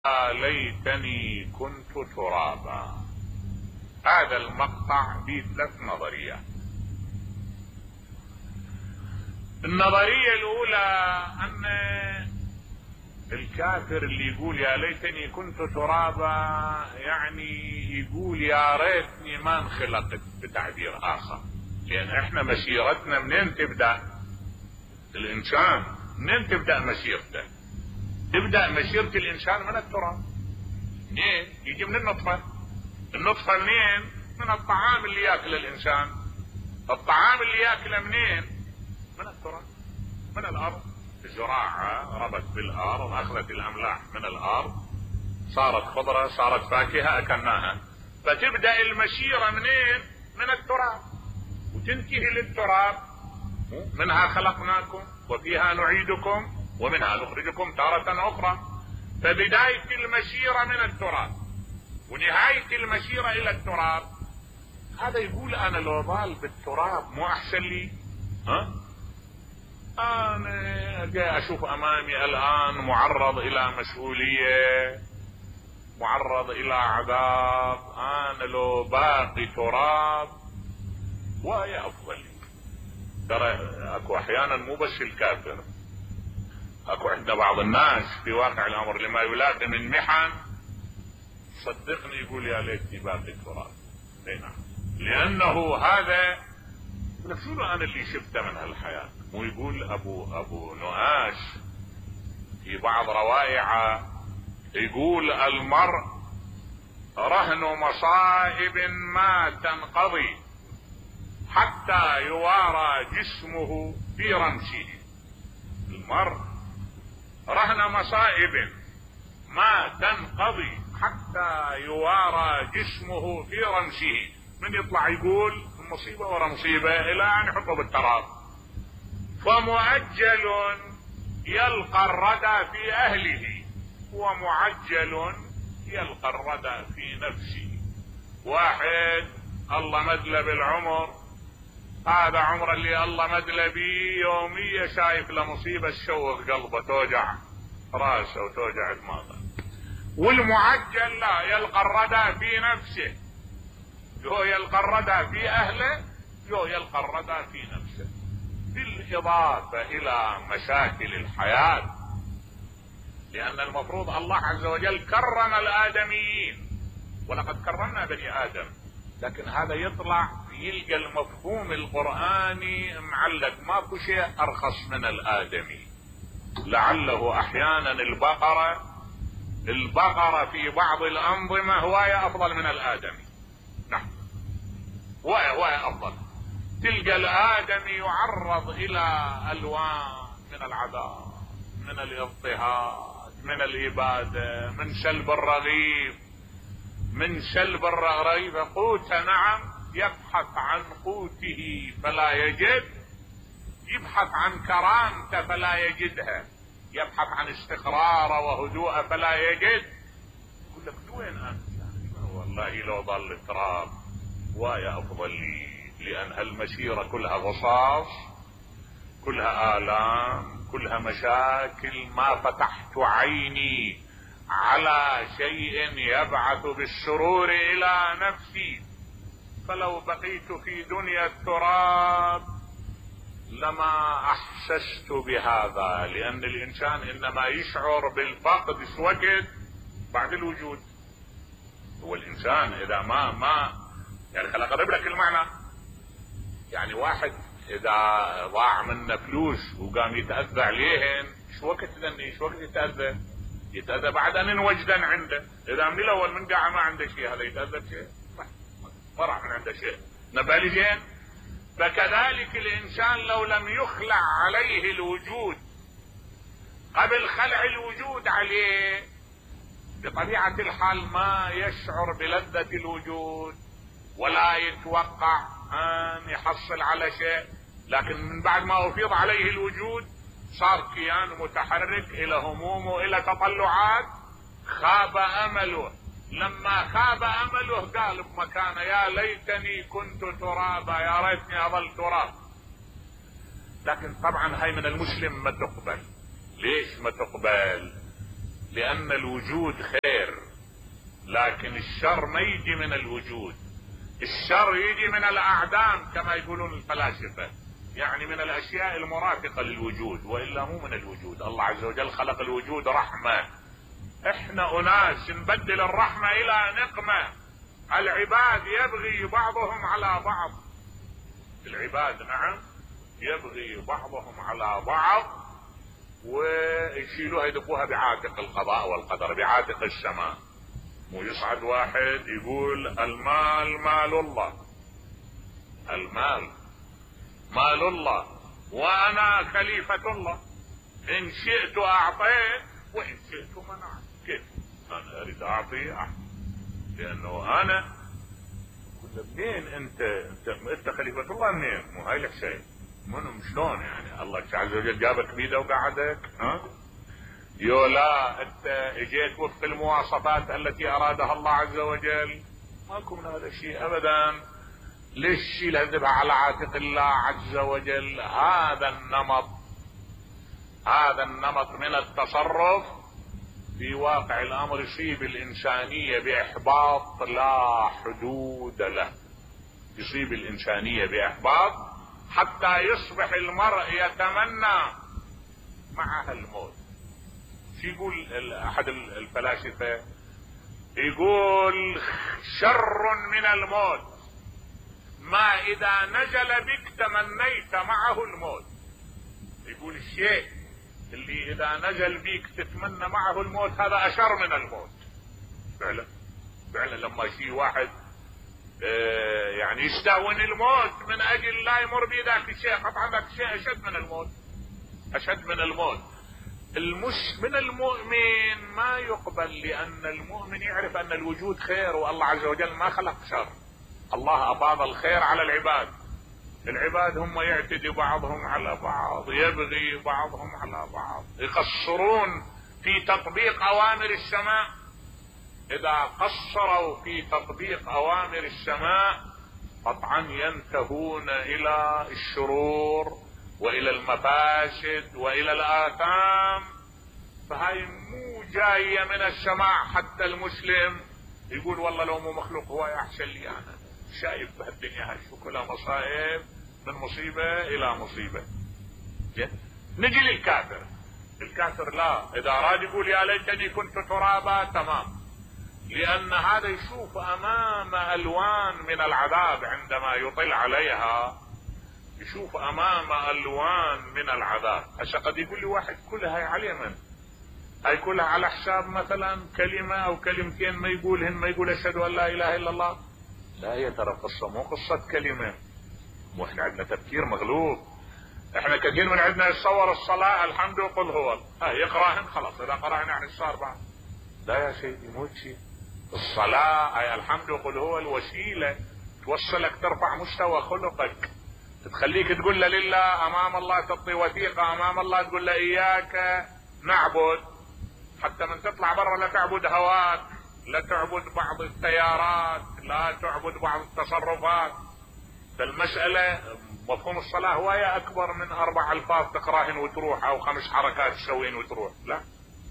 ليتني كنت ترابا. هذا المقطع فيه 3 نظريات. النظرية الأولى أن الكافر اللي يقول يا ليتني كنت ترابا يعني يقول يا ريتني ما انخلقت، بتعبير آخر، لأن احنا مسيرتنا منين تبدأ؟ الإنسان منين تبدأ مسيرته؟ تبدأ مسيرة الإنسان من التراب. منين؟ يجي من النطفة. النطفة منين؟ من الطعام اللي يأكل الإنسان. الطعام اللي يأكله منين؟ من التراب، من الأرض. الزراعة ربت بالأرض، أخذت الأملاح من الأرض، صارت خضرة، صارت فاكهة، أكلناها. فتبدأ المسيرة منين؟ من التراب، وتنتهي للتراب. منها خلقناكم وفيها نعيدكم ومنها نخرجكم تارة أخرى. فبداية المسيرة من التراب ونهاية المسيرة إلى التراب. هذا يقول أنا لو ضال بالتراب مو أحسن لي؟ أنا جاي أشوف أمامي الآن معرض إلى مسؤولية، معرض إلى عذاب. أنا لو باقي تراب وهي أفضل لي. ترى أكو أحيانا مو بس الكافر، أكو عندنا بعض الناس في واقع الأمر لما يلاقي من محن صدقني يقول يا ليتني باقي تراب. نعم، لأنه هذا شنو أنا اللي شفته من هالحياة. مو يقول أبو نؤاش في بعض روائعه، يقول المرء رهن مصائب ما تنقضي حتى يوارى جسمه في رمشه. المرء رهن مصائب ما تنقضي حتى يوارى جسمه في رمشه. من يطلع يقول مصيبة ورا مصيبة إلى أن يحطه بالتراب. فمؤجل يلقى الردى في أهله ومعجل يلقى الردى في نفسه. واحد الله مدله بالعمر، هذا عمر اللي الله مدله بيه يومية شايف لمصيبة تشوق قلبه، توجع راسه وتوجع دماغه. والمعجل لا، يلقى الردى في نفسه. يو يلقى الردى في أهله، يو يلقى الردى في نفسه. بالإضافة إلى مشاكل الحياة، لأن المفروض الله عز وجل كرم الآدميين، ولقد كرمنا بني آدم، لكن هذا يطلع يلقى المفهوم القرآني معلق. ماكو شيء أرخص من الآدمي. لعله أحيانا البقرة في بعض الأنظمة هواية أفضل من الآدمي. نعم، هواية أفضل. تلقى الآدمي يعرض إلى ألوان من العذاب، من الاضطهاد، من الإبادة، من سلب الرغيف، من سلب الرغيف. قوت نعم، يبحث عن قوته فلا يجد، يبحث عن كرامته فلا يجدها، يبحث عن استقرار وهدوء فلا يجد. يقول لك وين أنت؟ والله لو ضل التراب ويا أفضل لي، لأن هالمسيرة كلها غصاص، كلها آلام، كلها مشاكل. ما فتحت عيني على شيء يبعث بالسرور إلى نفسي. فلو بقيت في دنيا التراب لما أحسست بهذا، لأن الإنسان إنما يشعر بالفقد وقت بعد الوجود. هو الإنسان إذا ما يعني خلق أضرب لك المعنى. يعني واحد إذا ضاع منه فلوس وقام يتأذى عليهن، شو وقت ذني، شو وقت يتأذى بعد أن وجدا عنده. إذا من الأول من قاعد ما عنده شيء، هذا يتأذى بشيء؟ ما راح من عنده شيء. نبالي زين. فكذلك الإنسان لو لم يخلع عليه الوجود قبل خلع الوجود عليه، بطبيعة الحال ما يشعر بلذة الوجود ولا يتوقع أن يحصل على شيء. لكن من بعد ما أفيض عليه الوجود صار كيان متحرك إلى هموم وإلى تطلعات. خاب أمله. لما خاب أمله قال بمكان يا ليتني كنت ترابا، يا ريتني أظل تراب. لكن طبعا هاي من المسلم ما تقبل. ليش ما تقبل؟ لان الوجود خير، لكن الشر ما يجي من الوجود، الشر يجي من الاعدام كما يقولون الفلاسفة، يعني من الاشياء المرافقة للوجود، والا مو من الوجود. الله عز وجل خلق الوجود رحمة، احنا اناس نبدل الرحمة الى نقمة. العباد يبغي بعضهم على بعض، العباد نعم يبغي بعضهم على بعض، ويشيلوها يدقوها بعاتق القضاء والقدر، بعاتق السماء. ويصعد واحد يقول المال مال الله، المال مال الله وانا خليفة الله، ان شئت اعطيت وان شئت منعت. كيف انا اريد اعطي لانه انا منين انت خليفة الله منين؟ مو هاي لك شيء منهم شلون يعني؟ الله عز وجل جابك بيده وقعدك ها؟ لا انت اجيت وفق المواصفات التي ارادها الله عز وجل، ماكو من هذا الشيء ابدا. ليش يلذبها على عاتق الله عز وجل؟ هذا النمط من التصرف في واقع الامر يصيب الانسانية باحباط لا حدود له، يصيب الانسانية باحباط حتى يصبح المرء يتمنى معها الموت. شو يقول احد الفلاسفة؟ يقول شر من الموت ما اذا نزل بك تمنيت معه الموت. يقول الشيء اللي اذا نزل بك تتمنى معه الموت هذا اشر من الموت. فعلا لما يجي واحد يعني يستهون الموت من اجل لا يمر بذاك الشيء، قطعا ذاك الشيء اشد من الموت، اشد من الموت. من المؤمن ما يقبل، لان المؤمن يعرف ان الوجود خير، والله عز وجل ما خلق شر. الله افاض الخير على العباد، العباد هم يعتدي بعضهم على بعض، يبغي بعضهم على بعض، يقصرون في تطبيق اوامر السماء. اذا قصروا في تطبيق اوامر السماء قطعا ينتهون الى الشرور والى المفاسد والى الاثام. فهاي مو جاية من السماء. حتى المسلم يقول والله لو مو مخلوق هو احسن لي، انا شايف بهالدنيا هاي شو كلها مصائب، من مصيبة الى مصيبة. نجي للكافر. الكافر لا، اذا اراد يقول يا ليتني كنت ترابا تمام، لان هذا يشوف امام الوان من العذاب عندما يطل عليها، يشوف امام الوان من العذاب. هسه قد يقول لي واحد كلها هاي على من؟ هاي كلها على حساب مثلا كلمة او كلمتين ما يقولهن، ما يقول اشهد ان لا اله الا الله. لا، هي ترى قصة مو قصة كلمة. مو احنا عندنا تفكير مغلوب. احنا كثير من عندنا يتصور الصلاة الحمد وقل هو يقراهن خلاص، اذا قراهن يعني صار بعد. لا يا سيدي مو شيء. الصلاة اي الحمد وقل هو الوسيلة توصلك ترفع مستوى خلقك، تخليك تقول له لله امام الله، تعطي وثيقة امام الله تقول له اياك نعبد، حتى من تطلع برا لا تعبد هواك، لا تعبد بعض التيارات، لا تعبد بعض التصرفات. فالمسألة مفهوم الصلاة هواية اكبر من 4 الفاظ تقراهن وتروح او 5 حركات تسوين وتروح. لا،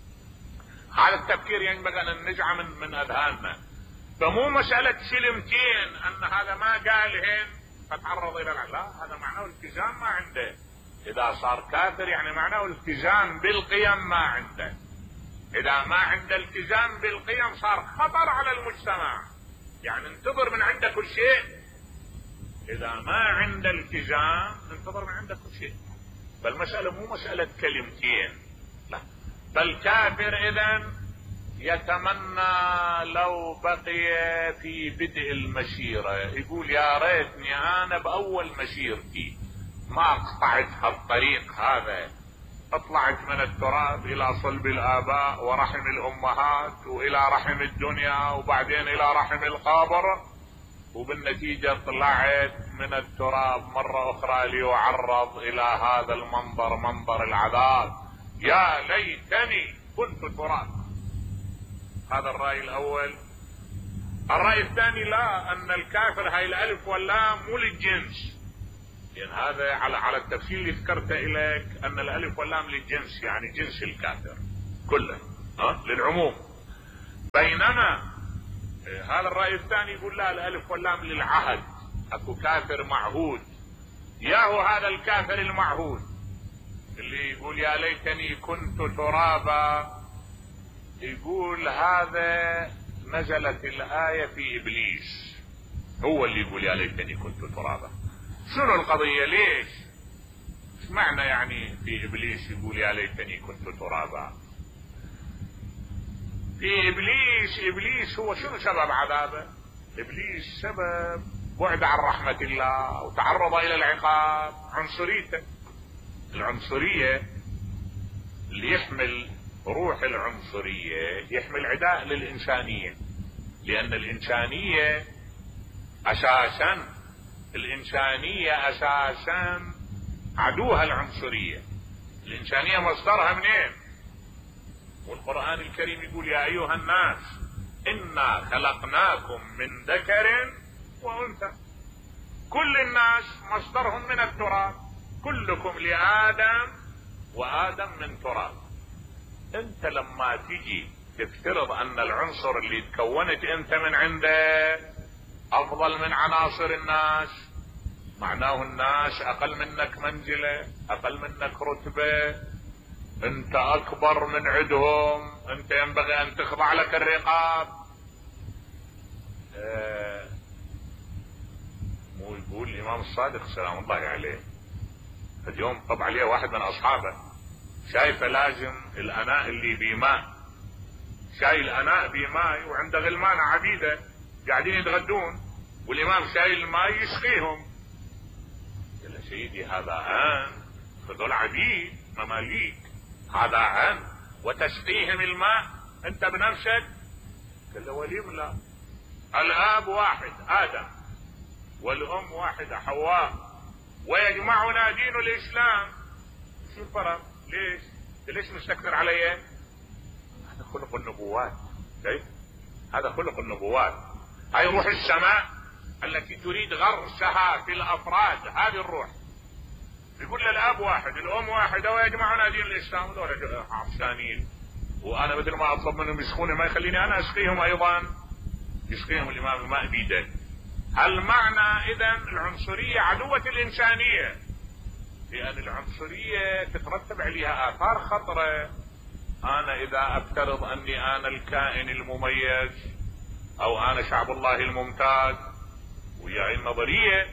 هذا التفكير ينبغي ان ننزعه من اذهاننا. فمو مسألة كلمتين ان هذا ما قالهن فتعرض الى لا، هذا معناه التزام ما عنده. اذا صار كافر يعني معناه التزام بالقيم ما عنده. اذا ما عنده التزام بالقيم صار خطر على المجتمع، يعني انتظر من عنده كل شيء. اذا ما عنده التزام انتظر من عنده كل شيء. فالمسألة مو مسألة كلمتين، لا. فالكافر اذن يتمنى لو بقي في بدء المسيرة، يقول يا ريتني انا باول مسيرتي ما قطعت هالطريق هذا، اطلعت من التراب الى صلب الاباء ورحم الامهات والى رحم الدنيا وبعدين الى رحم القبر، وبالنتيجة طلعت من التراب مرة اخرى ليعرض الى هذا المنظر، منظر العذاب. يا ليتني كنت تراب. هذا الرأي الاول. الرأي الثاني لا، ان الكافر هاي الالف واللام مو للجنس، يعني هذا على التفسير اللي ذكرته اليك ان الالف واللام للجنس، يعني جنس الكافر كله. للعموم. بينما هذا الرأي الثاني يقول لا، الالف واللام للعهد، اكو كافر معهود. ياهو هذا الكافر المعهود اللي يقول يا ليتني كنت ترابا، يقول هذا نزلت الآية في إبليس، هو اللي يقول يا ليتني كنت ترابا. شنو القضية؟ ليش؟ ايش معنى يعني في إبليس يقول يا ليتني كنت ترابا؟ في إبليس هو شنو سبب عذابه؟ إبليس سبب بعد عن رحمة الله وتعرض إلى العقاب، عنصريته. العنصرية اللي يحمل روح العنصرية يحمل عداء للإنسانية، لأن الإنسانية أساسا عدوها العنصرية. الإنسانية مصدرها منين؟ والقرآن الكريم يقول يا أيها الناس إنا خلقناكم من ذكر وأنثى. كل الناس مصدرهم من التراب، كلكم لآدم وآدم من تراب. انت لما تجي تفترض ان العنصر اللي تكونت انت من عنده افضل من عناصر الناس، معناه الناس اقل منك منزلة، اقل منك رتبة، انت اكبر من عندهم، انت ينبغي ان تخضع لك الرقاب. مو يقول الامام الصادق سلام الله عليه، اليوم طبع عليه واحد من اصحابه شايفه لازم الاناء اللي بماء، شايل اناء بماء وعنده غلمان عبيده قاعدين يتغدون، والامام شايل الماء يسقيهم. قال له سيدي هذا عن، هذول عبيد مماليك، هذا عن وتسقيهم الماء انت بنفسك؟ قال له وليم لا، الاب واحد آدم والام واحدة حواء ويجمعنا دين الاسلام. شو الفرق؟ ليش مستكثر علي؟ هذا خلق النبوات. كيف؟ هذا خلق النبوات. هاي روح السماء التي تريد غرسها في الافراد، هذه الروح. يقول الاب واحد الام واحدة ويجمعنا دين الاسلام. دول عفسانين، وانا مثل ما اطلب منهم يسخوني ما يخليني انا اسقيهم ايضا، يسقيهم الامام الماء بيده. هل معنى اذا العنصرية عدوة الانسانية؟ لان العنصرية تترتب عليها اثار خطرة. انا اذا افترض اني انا الكائن المميز او انا شعب الله الممتاز، وياي النظرية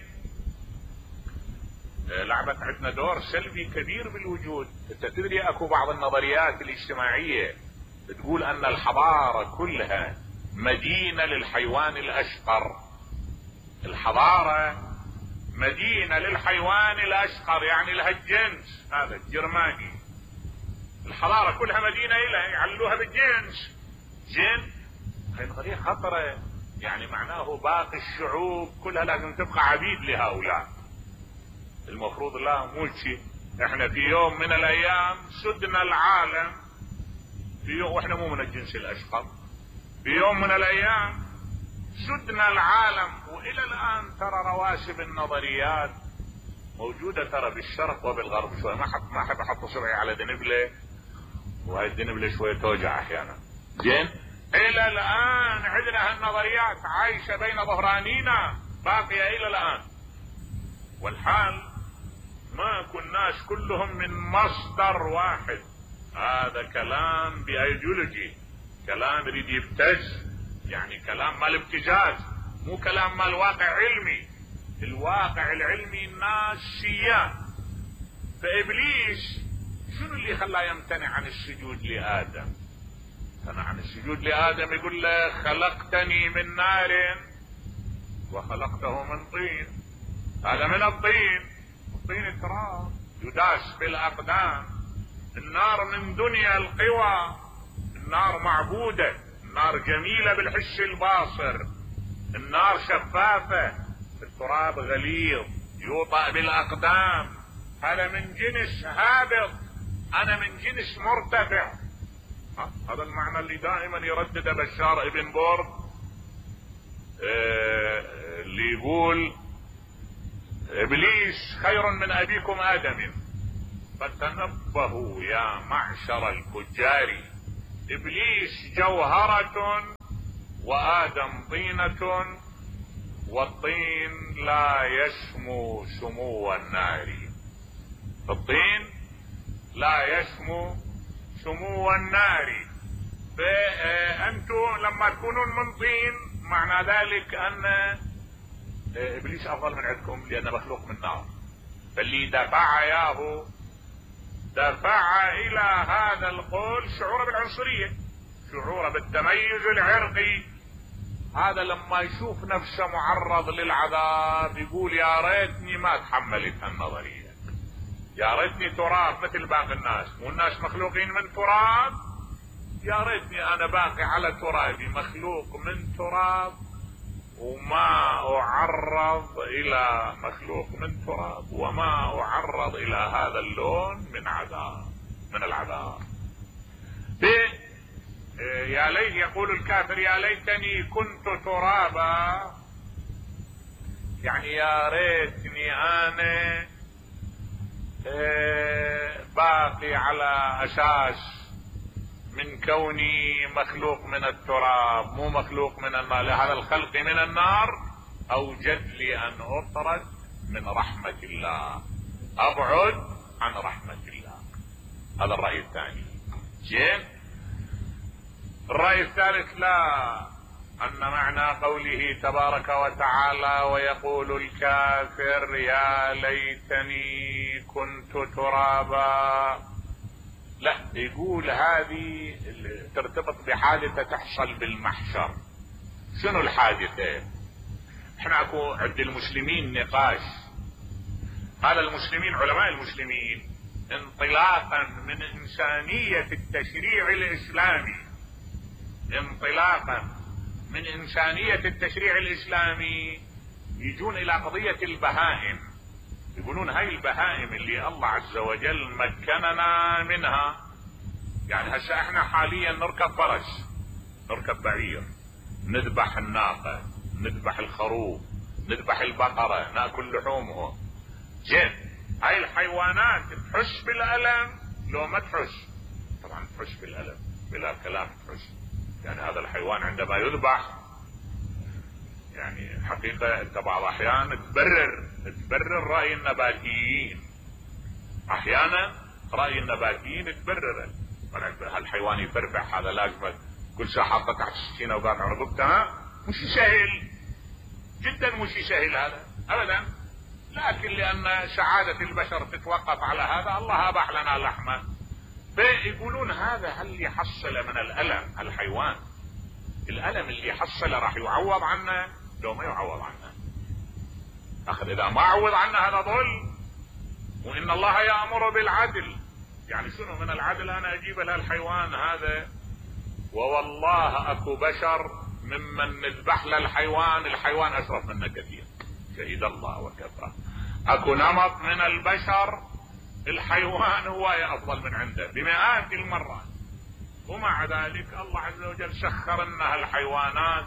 لعبت عندنا دور سلبي كبير بالوجود. انت تدري اكو بعض النظريات الاجتماعية بتقول ان الحضارة كلها مدينة للحيوان الاشقر. الحضارة مدينة للحيوان الاشقر، يعني لها الجنس هذا الجرماني. الحضارة كلها مدينة إلها، يعلوها بالجنس. جن، هاي نظرية خطرة. يعني معناه باقي الشعوب كلها لازم تبقى عبيد لهؤلاء. المفروض لا، مو شيء. احنا في يوم من الايام سدنا العالم، في يوم، واحنا مو من الجنس الاشقر، في يوم من الايام سدنا العالم. والى الان ترى رواسب النظريات موجودة ترى بالشرق وبالغرب. شوي ما احب احط صبعي على دنبلة، وهاي الدنبلة شوية توجع احيانا. زين، الى الان عندنا هالنظريات عايشة بين ظهرانينا، باقية الى الان. والحال ما كناش كلهم من مصدر واحد. هذا كلام بايديولوجي، كلام يريد يبتز، يعني كلام مال ابتزاز، مو كلام مال واقع علمي. الواقع العلمي الناس سيان. فابليس شنو اللي خلاه يمتنع عن السجود لآدم؟ امتنع عن السجود لآدم، يقول له خلقتني من نار وخلقته من طين. هذا من الطين، الطين تراب يداس بالاقدام. النار من دنيا القوى، النار معبودة، النار جميلة بالحس الباصر، النار شفافة، التراب غليظ يوطأ بالاقدام. انا من جنس هابط، انا من جنس مرتفع. هذا المعنى اللي دائما يردده بشار ابن بورد، اللي يقول ابليس خير من ابيكم ادم، فتنبهوا يا معشر الفجار ابليس جوهرة وادم طينة، والطين لا يسمو سمو النار. الطين لا يسمو سمو النار. فانتم لما تكونون من طين معنى ذلك ان ابليس افضل من عندكم لانه مخلوق من نار. فاللي دفع اياه دفع الى هذا القول شعوره بالعنصرية، شعوره بالتميز العرقي. هذا لما يشوف نفسه معرض للعذاب يقول يا ريتني ما تحملت هالنظرية، يا ريتني تراب مثل باقي الناس، والناس مخلوقين من تراب، يا ريتني انا باقي على ترابي مخلوق من تراب وما اعرض الى مخلوق من تراب وما اعرض الى هذا اللون من عذاب من العذاب. يا ليت يقول الكافر يا ليتني كنت ترابا، يعني يا ريتني انا باقي على اساس من كوني مخلوق من التراب مو مخلوق من النار، لهذا الخلق من النار اوجد لي ان اطرد من رحمة الله، ابعد عن رحمة الله. هذا الرأي الثاني. زين. الرأي الثالث لا، ان معنى قوله تبارك وتعالى ويقول الكافر يا ليتني كنت ترابا، لا، يقول هذه ترتبط بحادثة تحصل بالمحشر. شنو الحادثة؟ احنا اكو عند المسلمين نقاش. قال المسلمين علماء المسلمين انطلاقا من انسانية التشريع الاسلامي، انطلاقا من انسانية التشريع الاسلامي يجون الى قضية البهائم. يقولون هاي البهائم اللي الله عز وجل مكننا منها، يعني هسه احنا حاليا نركب فرس، نركب بعير، نذبح الناقة، نذبح الخروف، نذبح البقرة، ناكل لحومهم. زين، هاي الحيوانات تحس بالألم لو ما تحس؟ طبعا تحس بالألم بلا كلام تحس. يعني هذا الحيوان عندما يذبح يعني حقيقة انت بعض احيان تبرر رأي النباتيين، احيانا رأي النباتيين تبرره. هالحيوان يفرفع، هذا لازم كل ساعة حاطه تحت السكينة وقاطع رقبتها، مش سهل جدا، مش سهل هذا ابدا. لكن لان سعادة البشر تتوقف على هذا الله اباح لنا لحمه. فيقولون هذا هل يحصل من الالم الحيوان؟ الالم اللي يحصل راح يعوض عنه لو ما يعوض عنه؟ اخذ اذا ما عوض عنه هذا ظلم. وان الله يأمر بالعدل، يعني شنو من العدل انا اجيب للحيوان هذا ووالله اكو بشر ممن نذبح للحيوان الحيوان اشرف منا كثير، شهد الله وكفى. اكو نمط من البشر الحيوان هو افضل من عنده بمئات المرات، ومع ذلك الله عز وجل سخر لنا الحيوانات.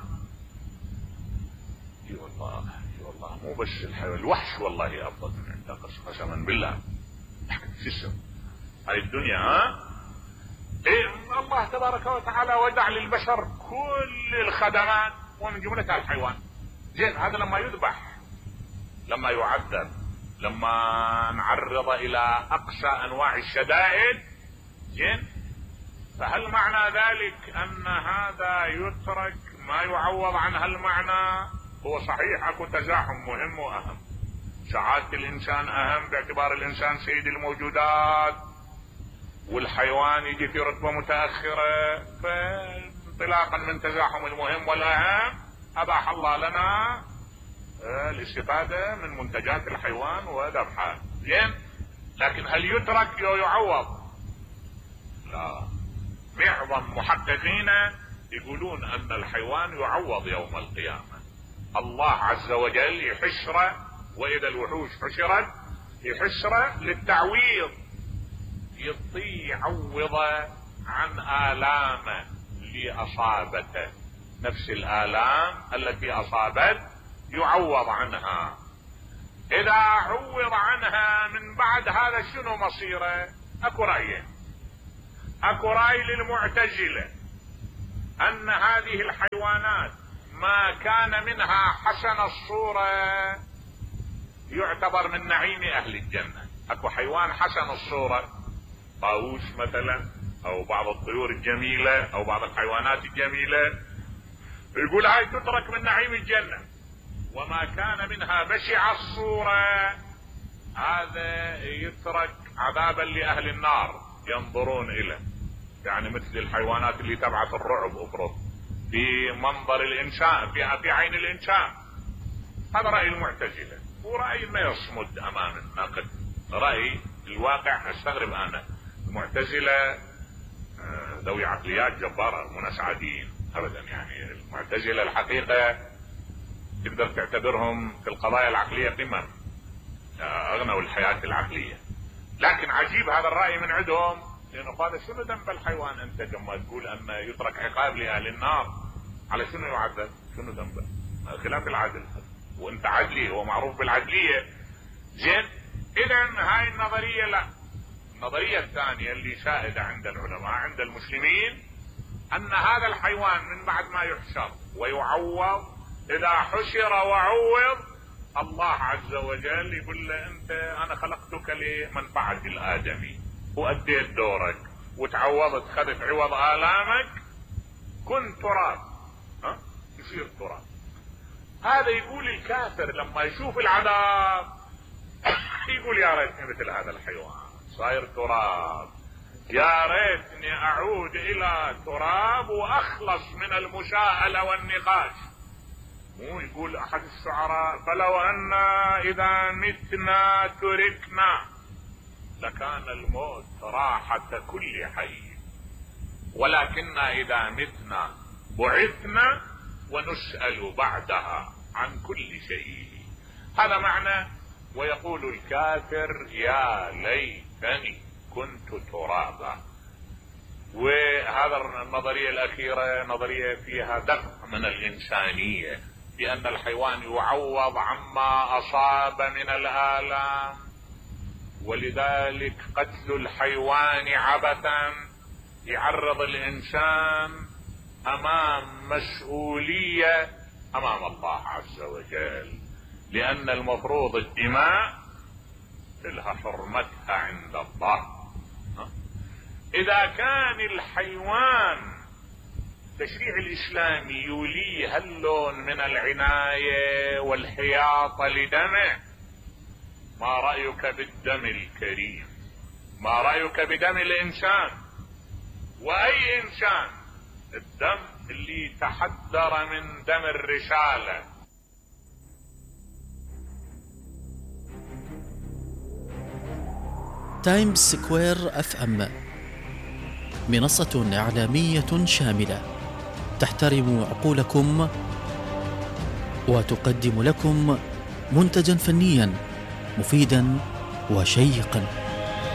اي والله اي والله، مو بس الحيوان، الوحش والله افضل من عنده قسما بالله. جسم هاي الدنيا إيه الله تبارك وتعالى ودع للبشر كل الخدمات ومن جملتها الحيوان. زين، هذا لما يذبح، لما يعذب، لما نعرض الى اقصى انواع الشدائد، زين، فهل معنى ذلك ان هذا يترك ما يعوض عن هالمعنى؟ هو صحيح اكو تزاحم مهم واهم، سعادة الانسان اهم باعتبار الانسان سيد الموجودات والحيوان يجي في رتبة متأخرة. فانطلاقا من تزاحم المهم والاهم اباح الله لنا الاستفادة من منتجات الحيوان وذبحها. زين، لكن هل يترك او يعوض؟ لا. معظم محققين يقولون ان الحيوان يعوض يوم القيامة. الله عز وجل يحشره، واذا الوحوش حشرت يحشره للتعويض، يعوض عن آلامه اللي اصابته، نفس الآلام التي اصابت يعوض عنها. اذا عوض عنها من بعد هذا شنو مصيره؟ اكو رأيين. اكو رأي للمعتزلة ان هذه الحيوانات ما كان منها حسن الصورة يعتبر من نعيم اهل الجنة. اكو حيوان حسن الصورة، طاووس مثلا، او بعض الطيور الجميلة، او بعض الحيوانات الجميلة، يقول هاي تترك من نعيم الجنة. وما كان منها بشع الصورة هذا يترك عذابا لأهل النار ينظرون إليه، يعني مثل الحيوانات اللي تبعث الرعب افرض في منظر الإنسان، في عين الإنسان. هذا رأي المعتزلة، ورأي ما يصمد أمام النقد. رأي الواقع استغرب أنا، المعتزلة ذوي عقليات جبارة مو ناس عاديين أبدا. يعني المعتزلة الحقيقة تقدر تعتبرهم في القضايا العقلية قمم، أغنوا الحياة العقلية. لكن عجيب هذا الرأي من عندهم، لأنه قال شنو ذنب الحيوان أنت لما تقول أن يترك عقاب لأهل النار؟ على شنو يعذب؟ شنو ذنبه؟ خلاف العدل، وأنت عدلي، هو معروف بالعدلية. زين، إذا هاي النظرية لا. النظرية الثانية اللي شائدة عند العلماء عند المسلمين أن هذا الحيوان من بعد ما يحشر ويعوض، إذا حشر وعوض الله عز وجل يقول له أنت أنا خلقتك لمنفعة الآدمي وأديت دورك وتعوضت، خذت عوض آلامك، كن تراب، يصير تراب. هذا يقول الكافر لما يشوف العذاب يقول يا ريتني مثل هذا الحيوان صاير تراب، يا ريتني أعود إلى تراب وأخلص من المشاءلة والنقاش. مو يقول أحد الشعراء فلو أن إذا متنا تركنا لكان الموت راحة كل حي، ولكن إذا متنا بعثنا ونسأل بعدها عن كل شيء. هذا معنى. ويقول الكافر يا ليتني كنت ترابا. وهذا النظرية الأخيرة نظرية فيها دفع من الإنسانية، بأن الحيوان يعوض عما أصاب من الآلام، ولذلك قتل الحيوان عبثا يعرض الإنسان أمام مسؤولية أمام الله عز وجل، لأن المفروض الدماء لها حرمتها عند الله. إذا كان الحيوان التشريع الإسلامي يوليه هاللون من العناية والحياطة لدمه، ما رأيك بالدم الكريم؟ ما رأيك بدم الإنسان؟ وأي إنسان؟ الدم اللي تحذر من دم الرسالة. تايمز سكوير FM منصة إعلامية شاملة تحترم عقولكم وتقدم لكم منتجا فنيا مفيدا وشيقا.